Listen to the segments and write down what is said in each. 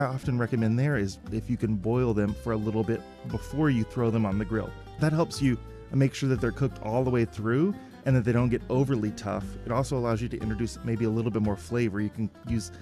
I often recommend there is if you can boil them for a little bit before you throw them on the grill. That helps you make sure that they're cooked all the way through and that they don't get overly tough. It also allows you to introduce maybe a little bit more flavor. You can use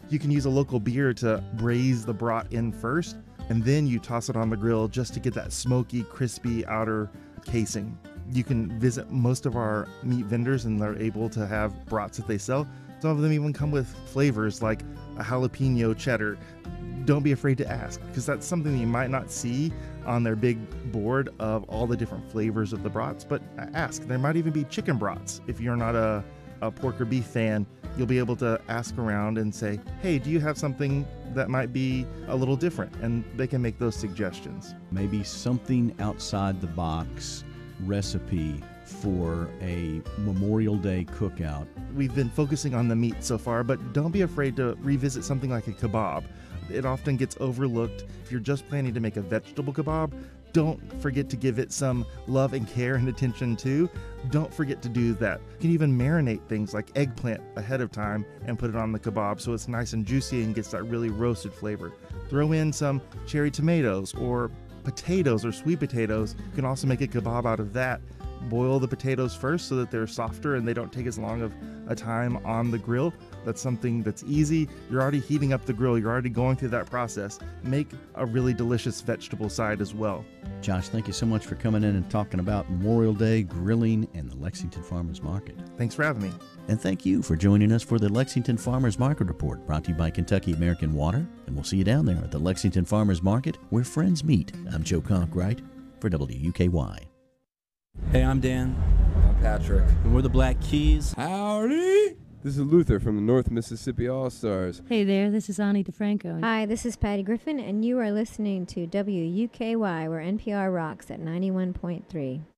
a local beer to braise the brat in first, and then you toss it on the grill just to get that smoky, crispy outer casing. You can visit most of our meat vendors and they're able to have brats that they sell. Some of them even come with flavors like a jalapeno cheddar. Don't be afraid to ask, because that's something that you might not see on their big board of all the different flavors of the brats, but ask. There might even be chicken brats. If you're not a pork or beef fan, you'll be able to ask around and say, hey, do you have something that might be a little different? And they can make those suggestions. Maybe something outside the box recipe for a Memorial Day cookout. We've been focusing on the meat so far, but don't be afraid to revisit something like a kebab. It often gets overlooked. If you're just planning to make a vegetable kebab, don't forget to give it some love and care and attention too. Don't forget to do that. You can even marinate things like eggplant ahead of time and put it on the kebab so it's nice and juicy and gets that really roasted flavor. Throw in some cherry tomatoes or potatoes or sweet potatoes. You can also make a kebab out of that. Boil the potatoes first so that they're softer and they don't take as long of a time on the grill. That's something that's easy. You're already heating up the grill. You're already going through that process. Make a really delicious vegetable side as well. Josh, thank you so much for coming in and talking about Memorial Day, grilling, and the Lexington Farmers Market. Thanks for having me. And thank you for joining us for the Lexington Farmers Market Report, brought to you by Kentucky American Water. And we'll see you down there at the Lexington Farmers Market, where friends meet. I'm Joe Conkright for WUKY. Hey, I'm Dan. I'm Patrick. And we're the Black Keys. Howdy! This is Luther from the North Mississippi All-Stars. Hey there, this is Ani DeFranco. Hi, this is Patty Griffin, and you are listening to WUKY, where NPR rocks at 91.3.